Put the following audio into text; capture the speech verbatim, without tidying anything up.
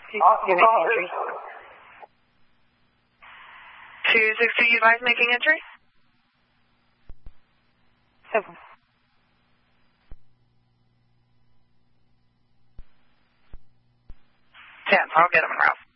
You're making entry. two sixty, you guys making entry? Seven. ten, I'll get them in route.